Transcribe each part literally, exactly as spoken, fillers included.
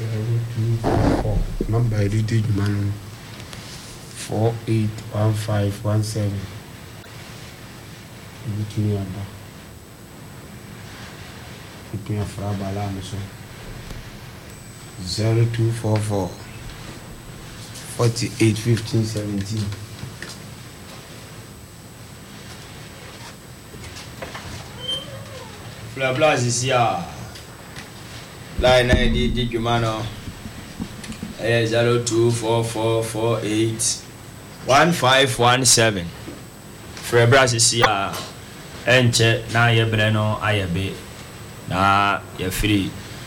zero two four four. Number edited man four eight one five one seven. Which me about. It me a frabala so. Zero two four four forty eight fifteen seventeen. Blah blah is here. Line I did did you man zero two four four four eight one five one seven. Frebras is here. Enche na ye breno ayebe na ye free.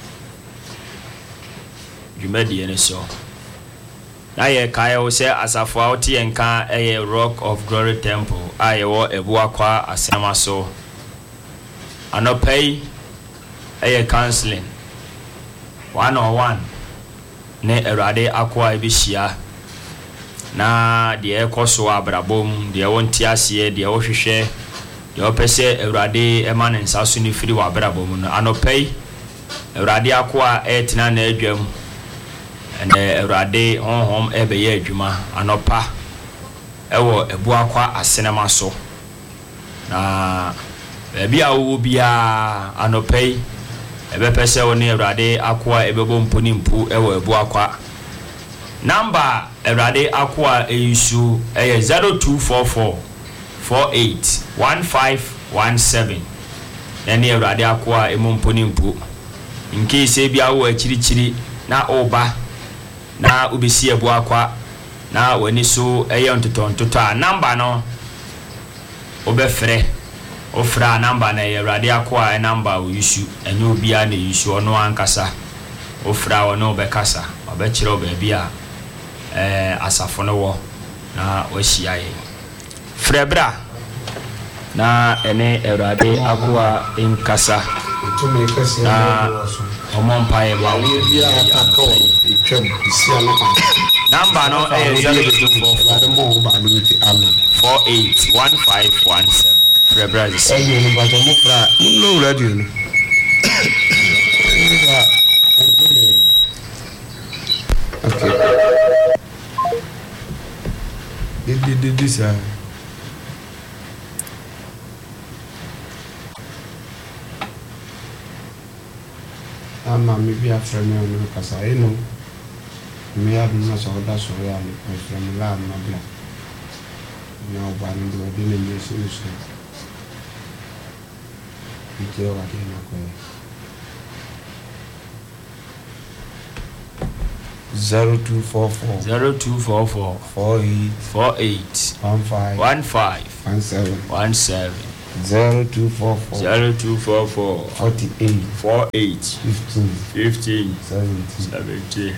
Jumedi ene so. Na ye kai wo se asafo a wote enka eye Rock of Glory Temple aye wo ebuakwa asema so. Anopay eye counseling one on one ne erade akwa ebihia na de ekoso abrabom de wonti ase de wohwehwe de opese erade ema ne nsaso ni firi wa abrabom no anopay erade akwa etina na adwam ene erade honhom ebeye adwuma anopa ewo ebu akwa asenema so na ebi awu bia anopay ebe pese woni erade akwa ebebo mponi mpu ewo ebu akwa number erade akwa eyisu eye zero two four four four eight one five one seven nani erade akwa emu mponi mpu nke se bia wo akirichiri na oba na ubisi ebu akwa na wani so eye ntoto ntoto a number no obefre ofra number na erade akwa number wo issue enyo bia na issue ono ankasa ofra wono bekasa obekire obabi a eh asafo no wo na wahia ye frebra na ene erade akwa inkasa Tumi kasi na omompa e ba wo bia ataka o etwam isi ana number no eh zero two four four eight one five one seven. Frebra is saying no but mo fra no radio no. Okay. Did did did this ah. Ama mi bi afra me no kasa e no. Me have no so that so ya me from la na bla. Now ban do di ne me so so. Ije wa ke na ko. zero two four four zero two four four four eight four eight one five one five one seven one seven zero two four four zero two four four forty eight four eight fifteen fifteen seventeen seventeen.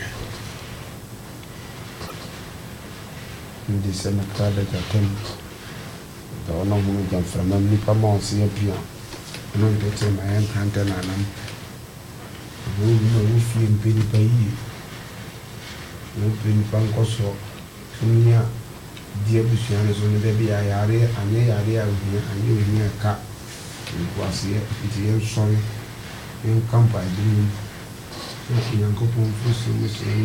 In the same crowd at ten. The honor who can from them nipa mo see a piano. I don't get my hand hunter and I'm who know if you pay pay. No pin pancoso. Sunia dear Busianas on the baby I are and they are there and you in a car. It was here, it's here, sorry. You come by doing. Not in a couple of